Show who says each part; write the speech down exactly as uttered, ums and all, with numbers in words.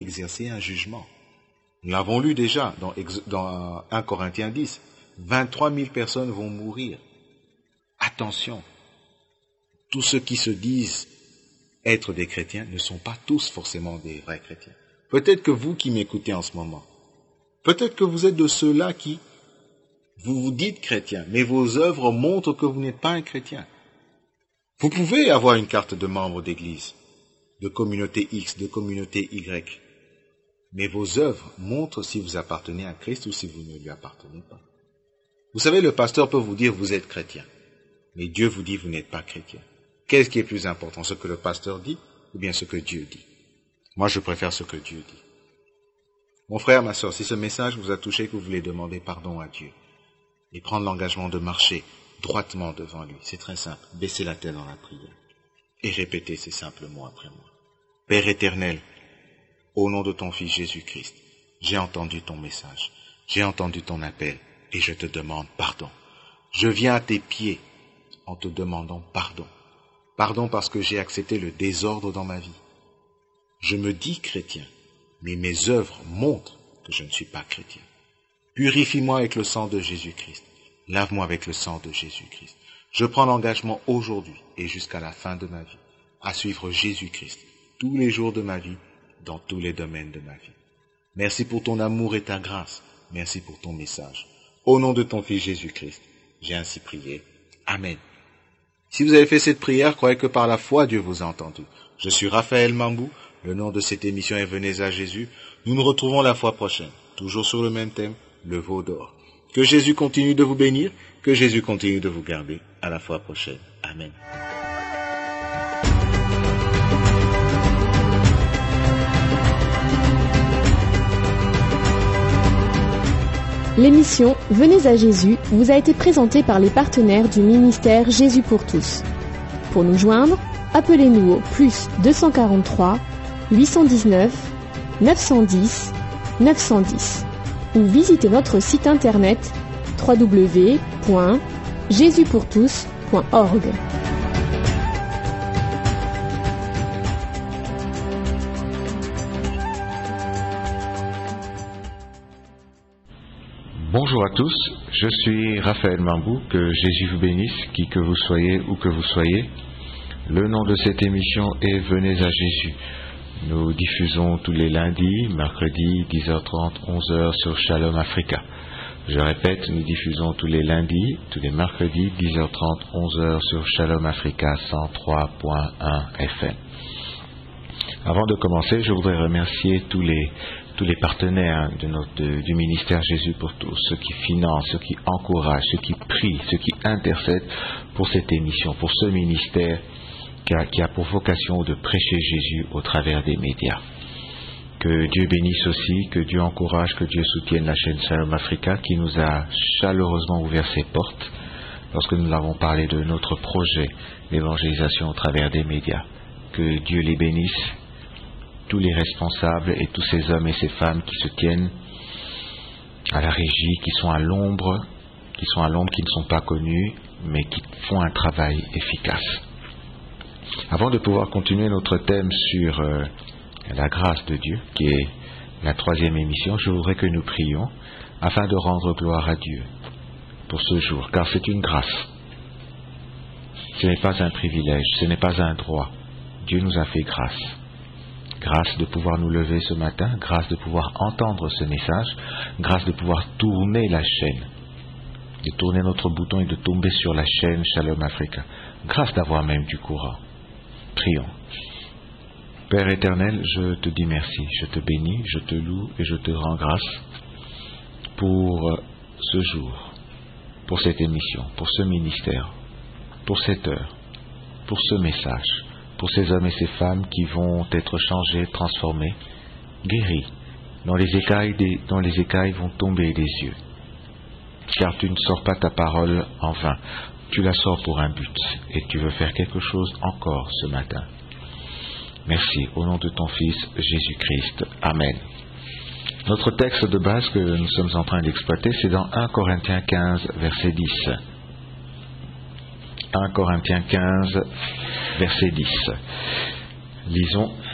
Speaker 1: exercer un jugement. Nous l'avons lu déjà dans, dans un Corinthiens dix. vingt-trois mille personnes vont mourir. Attention, tous ceux qui se disent être des chrétiens ne sont pas tous forcément des vrais chrétiens. Peut-être que vous qui m'écoutez en ce moment, peut-être que vous êtes de ceux-là qui, vous vous dites chrétiens, mais vos œuvres montrent que vous n'êtes pas un chrétien. Vous pouvez avoir une carte de membre d'église, de communauté X, de communauté Y, mais vos œuvres montrent si vous appartenez à Christ ou si vous ne lui appartenez pas. Vous savez, le pasteur peut vous dire vous êtes chrétien, mais Dieu vous dit vous n'êtes pas chrétien. Qu'est-ce qui est plus important, ce que le pasteur dit ou bien ce que Dieu dit? Moi, je préfère ce que Dieu dit. Mon frère, ma soeur, si ce message vous a touché, que vous voulez demander pardon à Dieu et prendre l'engagement de marcher droitement devant lui, c'est très simple. Baissez la tête dans la prière et répétez ces simples mots après moi. Père éternel, au nom de ton Fils Jésus-Christ, j'ai entendu ton message, j'ai entendu ton appel et je te demande pardon. Je viens à tes pieds en te demandant pardon. Pardon parce que j'ai accepté le désordre dans ma vie. Je me dis chrétien, mais mes œuvres montrent que je ne suis pas chrétien. Purifie-moi avec le sang de Jésus-Christ. Lave-moi avec le sang de Jésus-Christ. Je prends l'engagement aujourd'hui et jusqu'à la fin de ma vie à suivre Jésus-Christ tous les jours de ma vie, dans tous les domaines de ma vie. Merci pour ton amour et ta grâce. Merci pour ton message. Au nom de ton Fils Jésus-Christ, j'ai ainsi prié. Amen. Si vous avez fait cette prière, croyez que par la foi, Dieu vous a entendu. Je suis Raphaël Mambou. Le nom de cette émission est Venez à Jésus. Nous nous retrouvons la fois prochaine, toujours sur le même thème, le veau d'or. Que Jésus continue de vous bénir, que Jésus continue de vous garder. À la fois prochaine. Amen.
Speaker 2: L'émission Venez à Jésus vous a été présentée par les partenaires du ministère Jésus pour tous. Pour nous joindre, appelez-nous au plus deux cent quarante-trois, huit cent dix-neuf, neuf cent dix, neuf cent dix ou visitez notre site internet w w w point jésus pour tous point org.
Speaker 3: Bonjour à tous, je suis Raphaël Mambou, que Jésus vous bénisse, qui que vous soyez, où que vous soyez. Le nom de cette émission est Venez à Jésus. Nous diffusons tous les lundis, mercredis, dix heures trente, onze heures sur Shalom Africa. Je répète, nous diffusons tous les lundis, tous les mercredis, dix heures trente, onze heures sur Shalom Africa cent trois point un F M. Avant de commencer, je voudrais remercier tous les tous les partenaires de notre, de, du ministère Jésus pour tous, ceux qui financent, ceux qui encouragent, ceux qui prient, ceux qui intercèdent pour cette émission, pour ce ministère qui a, qui a pour vocation de prêcher Jésus au travers des médias. Que Dieu bénisse aussi, que Dieu encourage, que Dieu soutienne la chaîne Shalom Africa qui nous a chaleureusement ouvert ses portes lorsque nous avons parlé de notre projet d'évangélisation au travers des médias. Que Dieu les bénisse, tous les responsables et tous ces hommes et ces femmes qui se tiennent à la régie, qui sont à l'ombre, qui sont à l'ombre, qui ne sont pas connus, mais qui font un travail efficace. Avant de pouvoir continuer notre thème sur euh, la grâce de Dieu, qui est la troisième émission, je voudrais que nous prions afin de rendre gloire à Dieu pour ce jour, car c'est une grâce. Ce n'est pas un privilège, ce n'est pas un droit. Dieu nous a fait grâce. Grâce de pouvoir nous lever ce matin, grâce de pouvoir entendre ce message, grâce de pouvoir tourner la chaîne, de tourner notre bouton et de tomber sur la chaîne Shalom Africa. Grâce d'avoir même du courant. Prions. Père éternel, je te dis merci, je te bénis, je te loue et je te rends grâce pour ce jour, pour cette émission, pour ce ministère, pour cette heure, pour ce message, pour ces hommes et ces femmes qui vont être changés, transformés, guéris, dont les écailles, des, dont les écailles vont tomber des yeux. Car tu ne sors pas ta parole en vain, tu la sors pour un but, et tu veux faire quelque chose encore ce matin. Merci, au nom de ton Fils Jésus-Christ. Amen. Notre texte de base que nous sommes en train d'exploiter, c'est dans un Corinthiens quinze, verset dix. un Corinthiens quinze, verset dix. Lisons